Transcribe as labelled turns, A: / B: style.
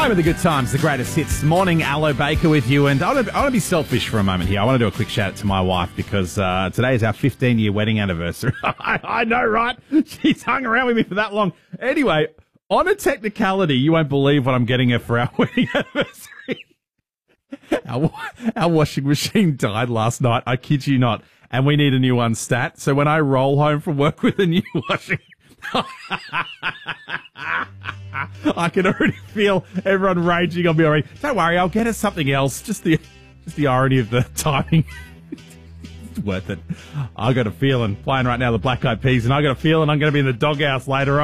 A: Home of the good times, the greatest hits. Morning, Aloe Baker with you. And I want to be selfish for a moment here. I want to do a quick shout out to my wife because today is our 15-year wedding anniversary. I know, right? She's hung around with me for that long. Anyway, on a technicality, you won't believe what I'm getting her for our wedding anniversary. Our washing machine died last night. I kid you not. And we need a new one stat. So when I roll home from work with a new washing I can already feel everyone raging on me already. Don't worry, I'll get us something else. Just the irony of the timing. It's worth it. I got a feeling, playing right now the Black Eyed Peas, and I got a feeling I'm going to be in the doghouse later on.